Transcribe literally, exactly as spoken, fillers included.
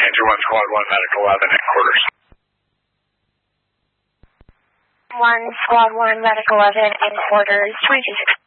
nine two one Squad one Medical eleven headquarters. one Squad one Medical eleven in quarters, twenty-two six.